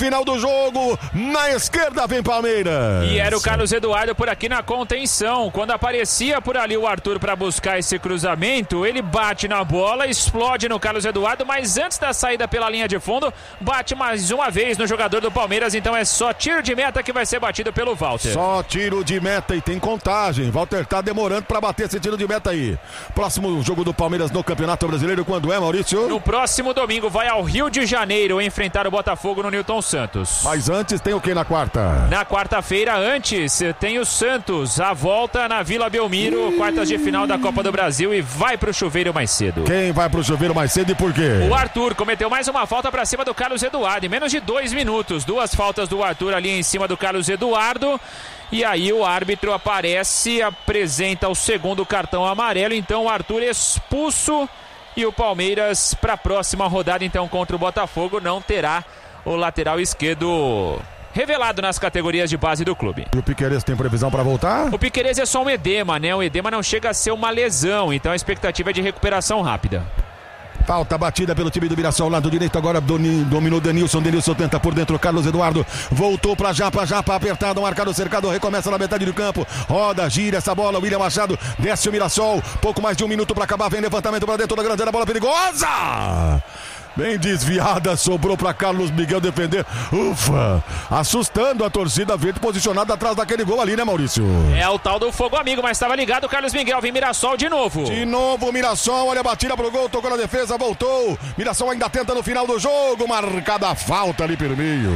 final do jogo. Na esquerda vem Palmeiras. E era o Carlos Eduardo por aqui na contenção. Quando aparecia por ali o Arthur para buscar esse cruzamento, ele bate na bola, explode no Carlos Eduardo, mas antes da saída pela linha de fundo, bate mais uma vez no jogador do Palmeiras. Então é só tiro de meta que vai ser batido pelo Walter. Só tiro de meta e tem contagem. Walter tá demorando para bater esse tiro de meta aí. Próximo jogo do Palmeiras no Campeonato Brasileiro, quando é, Maurício? No próximo domingo vai ao Rio de Janeiro enfrentar o Botafogo no Newton Santos. Mas antes tem o que na quarta? Na quarta-feira, antes, tem o Santos. A volta na Vila Belmiro, quartas de final da Copa do Brasil, e vai pro chuveiro mais cedo. Quem vai pro chuveiro mais cedo e por quê? O Arthur cometeu mais uma falta pra cima do Carlos Eduardo, em menos de 2 minutos. 2 faltas do Arthur ali em cima do Carlos Eduardo. E aí o árbitro aparece, apresenta o segundo cartão amarelo. Então o Arthur expulso. E o Palmeiras, para a próxima rodada, então, contra o Botafogo, não terá o lateral esquerdo revelado nas categorias de base do clube. E o Piquerez tem previsão para voltar? O Piquerez é só um edema, né? O edema não chega a ser uma lesão, então a expectativa é de recuperação rápida. Falta batida pelo time do Mirassol, lado direito agora dominou Denilson tenta por dentro, Carlos Eduardo voltou pra Japa, apertado, marcado, cercado, recomeça na metade do campo, roda, gira essa bola, William Machado, desce o Mirassol, pouco mais de 1 minuto pra acabar, vem levantamento pra dentro da grande área, bola perigosa! Bem desviada, sobrou para Carlos Miguel defender. Ufa! Assustando a torcida verde posicionada atrás daquele gol ali, né, Maurício? É o tal do fogo amigo, mas estava ligado o Carlos Miguel. Vem Mirassol de novo. De novo Mirassol, olha a batida pro gol, tocou na defesa, voltou. Mirassol ainda tenta no final do jogo, marcada a falta ali pelo meio.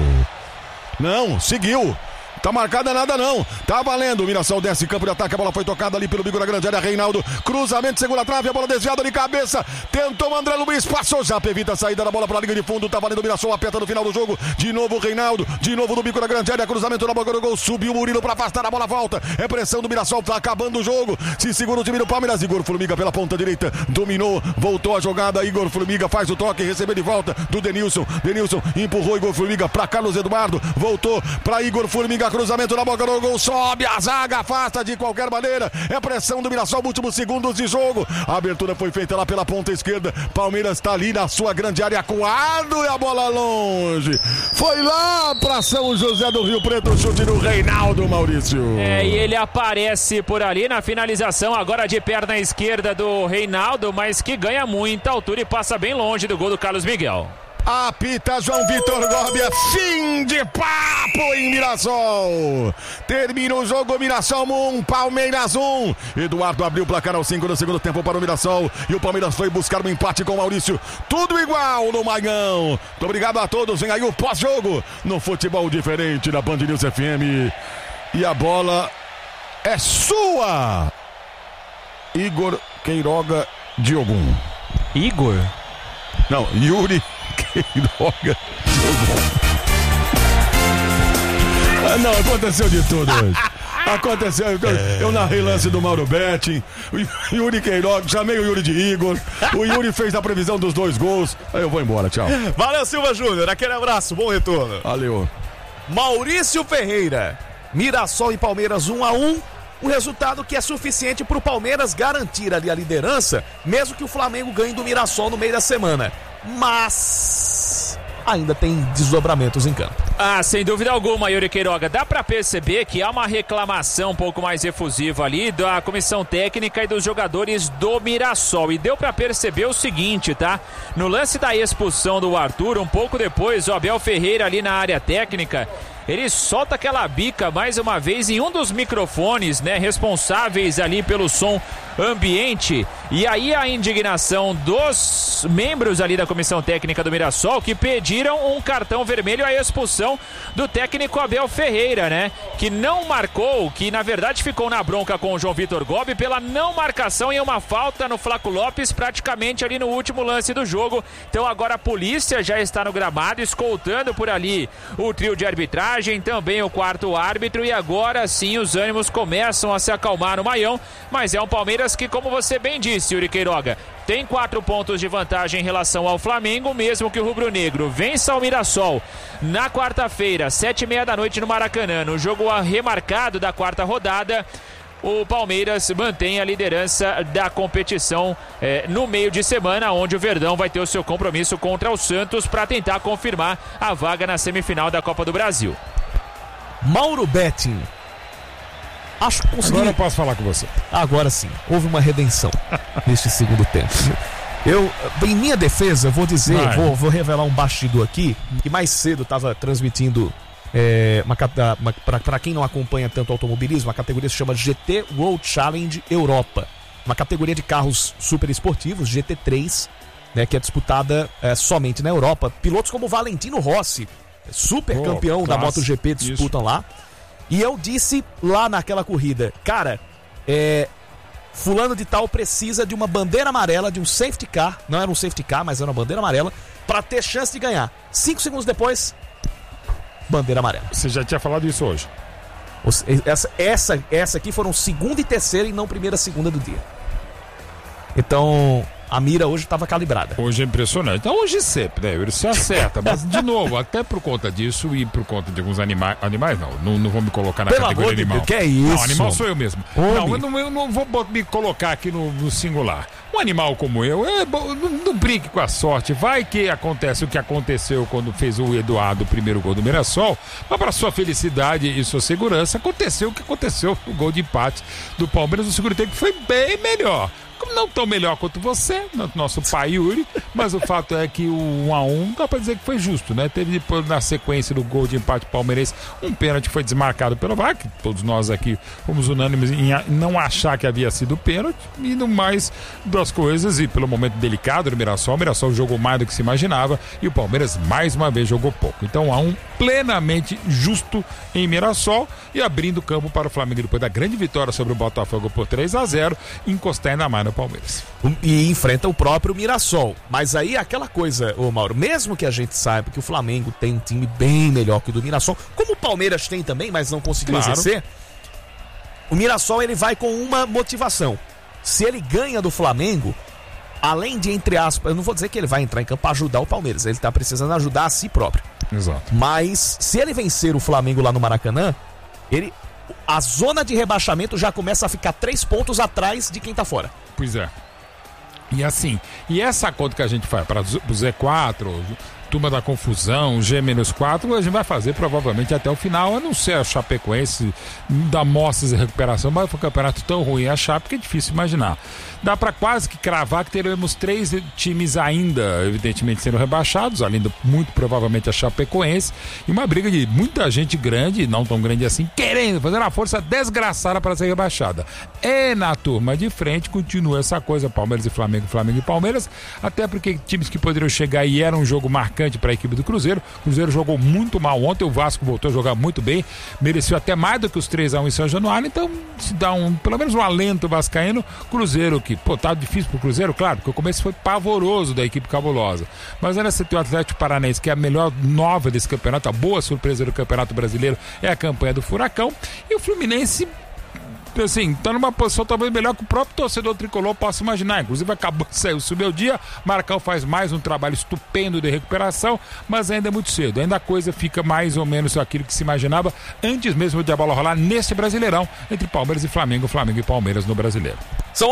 Não, seguiu. Tá marcada nada não, tá valendo, o Mirassol desce campo de ataque, a bola foi tocada ali pelo bico da grande área, Reinaldo, cruzamento, segura a trave, a bola desviada de cabeça, tentou André Luiz, passou, já evita a saída da bola pra linha de fundo, tá valendo o Mirassol, aperta no final do jogo, de novo o Reinaldo, de novo no bico da grande área, cruzamento na boca do gol, subiu o Murilo pra afastar, a bola volta, é pressão do Mirassol, tá acabando o jogo, se segura o time do Palmeiras, Igor Formiga pela ponta direita, dominou, voltou a jogada, Igor Formiga faz o toque, recebeu de volta do Denilson empurrou Igor Formiga pra Carlos Eduardo, voltou pra Igor Formiga, cruzamento na boca do gol, sobe a zaga, afasta de qualquer maneira, é pressão do Mirassol, últimos segundos de jogo, a abertura foi feita lá pela ponta esquerda, Palmeiras tá ali na sua grande área, acuado e a bola longe, foi lá pra São José do Rio Preto, o chute do Reinaldo, Maurício. E ele aparece por ali na finalização, agora de perna esquerda do Reinaldo, mas que ganha muita altura e passa bem longe do gol do Carlos Miguel. Apita João Vitor Gobi, é fim de papo em Mirassol. Termina o jogo, Mirassol 1, Palmeiras 1. Eduardo abriu o placar aos 5 do segundo tempo para o Mirassol. E o Palmeiras foi buscar um empate com o Maurício. Tudo igual no Maigão. Muito obrigado a todos. Vem aí o pós-jogo no Futebol Diferente da Band News FM. E a bola é sua, Igor Queiroga Diogum. Igor? Não, Yuri Queiroga. Não, aconteceu de tudo hoje. Aconteceu, eu narrei lance do Mauro Betting, o Yuri Queiroga, chamei o Yuri de Igor, o Yuri fez a previsão dos 2 gols, aí eu vou embora, tchau. Valeu, Silva Júnior, aquele abraço, bom retorno. Valeu. Maurício Ferreira, Mirassol e Palmeiras 1-1, um resultado que é suficiente para o Palmeiras garantir ali a liderança, mesmo que o Flamengo ganhe do Mirassol no meio da semana. Mas ainda tem desdobramentos em campo. Sem dúvida alguma, Yuri Queiroga. Dá pra perceber que há uma reclamação um pouco mais efusiva ali da comissão técnica e dos jogadores do Mirassol. E deu pra perceber o seguinte, tá? No lance da expulsão do Arthur, um pouco depois, o Abel Ferreira ali na área técnica, ele solta aquela bica mais uma vez em um dos microfones, né, responsáveis ali pelo som ambiente. E aí a indignação dos membros ali da comissão técnica do Mirassol, que pediram um cartão vermelho à expulsão do técnico Abel Ferreira, né, que não marcou, que na verdade ficou na bronca com o João Vitor Gobi pela não marcação em uma falta no Flaco Lopes, praticamente ali no último lance do jogo. Então agora a polícia já está no gramado, escoltando por ali o trio de arbitragem, também o quarto árbitro, e agora sim os ânimos começam a se acalmar no Maião, mas é um Palmeiras que, como você bem disse, Yuri Queiroga, tem 4 pontos de vantagem em relação ao Flamengo, mesmo que o rubro-negro vença o Mirassol na quarta-feira, 7h30 da noite no Maracanã, no jogo remarcado da quarta rodada. o Palmeiras mantém a liderança da competição no meio de semana, onde o Verdão vai ter o seu compromisso contra o Santos para tentar confirmar a vaga na semifinal da Copa do Brasil. Mauro Betting. Acho que consegui... Agora eu posso falar com você. Agora sim, houve uma redenção neste segundo tempo. Em minha defesa, vou dizer, vou revelar um bastidor aqui, que mais cedo estava transmitindo para quem não acompanha tanto automobilismo, a categoria se chama GT World Challenge Europa, uma categoria de carros super esportivos, GT3, né, que é disputada somente na Europa. Pilotos como Valentino Rossi, super campeão da MotoGP, disputam lá. E eu disse lá naquela corrida, cara, fulano de tal precisa de uma bandeira amarela, de um safety car, não era um safety car, mas era uma bandeira amarela, para ter chance de ganhar. 5 segundos depois, bandeira amarela. Você já tinha falado isso hoje. Essa aqui foram segunda e terceira e não primeira e segunda do dia. Então, a mira hoje estava calibrada. Hoje é impressionante. Então hoje sempre, né? Ele se acerta. Mas, de novo, até por conta disso e por conta de alguns animais não vou me colocar na categoria animal. Que é isso? Não, animal sou eu mesmo. Eu não vou me colocar aqui no singular. Um animal como eu, não brinque com a sorte. Vai que acontece o que aconteceu quando fez o Eduardo o primeiro gol do Mirassol, mas para sua felicidade e sua segurança, aconteceu o que aconteceu no gol de empate do Palmeiras. O segundo tempo foi bem melhor. Não tão melhor quanto você, nosso pai Yuri, mas o fato é que o 1-1 dá pra dizer que foi justo, né? Teve depois, na sequência do gol de empate palmeirense, um pênalti que foi desmarcado pelo VAR, que todos nós aqui fomos unânimes em não achar que havia sido pênalti, e no mais das coisas, e pelo momento delicado do Mirassol, o Mirassol jogou mais do que se imaginava, e o Palmeiras mais uma vez jogou pouco. Então 1-1 plenamente justo em Mirassol, e abrindo o campo para o Flamengo depois da grande vitória sobre o Botafogo por 3-0, encostar ainda mais no Palmeiras. E enfrenta o próprio Mirassol. Mas aí aquela coisa, Mauro, mesmo que a gente saiba que o Flamengo tem um time bem melhor que o do Mirassol, como o Palmeiras tem também, mas não conseguiu exercer, o Mirassol ele vai com uma motivação. Se ele ganha do Flamengo, além de, entre aspas, eu não vou dizer que ele vai entrar em campo para ajudar o Palmeiras, ele tá precisando ajudar a si próprio. Exato. Mas se ele vencer o Flamengo lá no Maracanã, a zona de rebaixamento já começa a ficar 3 pontos atrás de quem tá fora. Pois é. E assim, essa conta que a gente faz para o Z4, turma da confusão, G-4, a gente vai fazer provavelmente até o final, a não ser a Chapecoense, da mostras de recuperação, mas foi um campeonato tão ruim a Chape que é difícil imaginar. Dá para quase que cravar que teremos 3 times ainda, evidentemente, sendo rebaixados, além de muito provavelmente a Chapecoense, e uma briga de muita gente grande, não tão grande assim, querendo fazer uma força desgraçada para ser rebaixada. E na turma de frente continua essa coisa, Palmeiras e Flamengo, Flamengo e Palmeiras, até porque times que poderiam chegar e era um jogo marcante para a equipe do Cruzeiro. O Cruzeiro jogou muito mal ontem, o Vasco voltou a jogar muito bem, mereceu até mais do que os 3-1 em São Januário, então se dá pelo menos um alento vascaíno. Cruzeiro que, tá difícil pro Cruzeiro, claro, porque o começo foi pavoroso da equipe cabulosa, mas ainda você tem o Atlético Paranaense, que é a melhor nova desse campeonato, a boa surpresa do Campeonato Brasileiro é a campanha do Furacão, e o Fluminense, assim, tá numa posição talvez melhor que o próprio torcedor tricolor possa imaginar. Inclusive acabou de sair o seu dia, Marcão faz mais um trabalho estupendo de recuperação, mas ainda é muito cedo, ainda a coisa fica mais ou menos aquilo que se imaginava antes mesmo de a bola rolar nesse Brasileirão, entre Palmeiras e Flamengo, Flamengo e Palmeiras no Brasileiro. São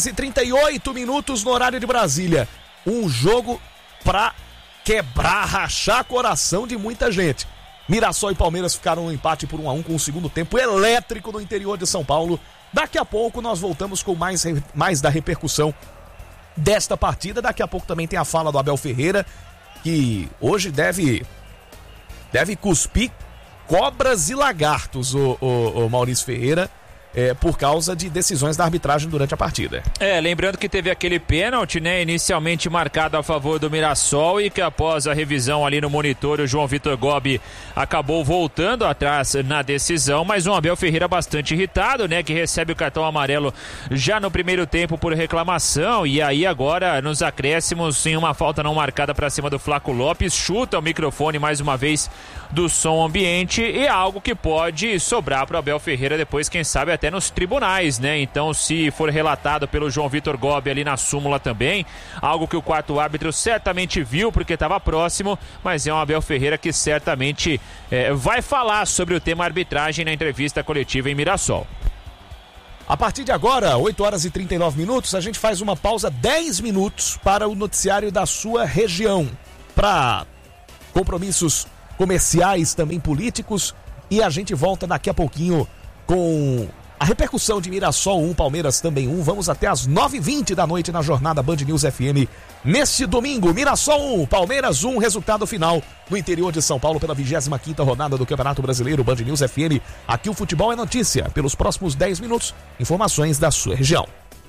8h38 no horário de Brasília, um jogo pra quebrar, rachar coração de muita gente. Mirassol e Palmeiras ficaram no empate por 1-1 com o segundo tempo elétrico no interior de São Paulo. Daqui a pouco nós voltamos com mais da repercussão desta partida. Daqui a pouco também tem a fala do Abel Ferreira, que hoje deve cuspir cobras e lagartos, o Maurício Ferreira, por causa de decisões da arbitragem durante a partida. Lembrando que teve aquele pênalti, né, inicialmente marcado a favor do Mirassol, e que após a revisão ali no monitor, o João Vitor Gobi acabou voltando atrás na decisão, mas um Abel Ferreira bastante irritado, né, que recebe o cartão amarelo já no primeiro tempo por reclamação, e aí agora nos acréscimos, em uma falta não marcada para cima do Flaco Lopes, chuta o microfone mais uma vez do som ambiente, e é algo que pode sobrar para o Abel Ferreira depois, quem sabe, até nos tribunais, né? Então, se for relatado pelo João Vitor Gobi ali na súmula também, algo que o quarto árbitro certamente viu porque estava próximo, mas é um Abel Ferreira que certamente vai falar sobre o tema arbitragem na entrevista coletiva em Mirassol. A partir de agora, 8 horas e 39 minutos, a gente faz uma pausa 10 minutos para o noticiário da sua região. Para compromissos comerciais, também políticos. E a gente volta daqui a pouquinho com a repercussão de Mirassol 1, Palmeiras também 1. Vamos até às 9h20 da noite na jornada Band News FM. Neste domingo, Mirassol 1, Palmeiras 1, resultado final no interior de São Paulo pela 25ª rodada do Campeonato Brasileiro Band News FM. Aqui o futebol é notícia. Pelos próximos 10 minutos, informações da sua região.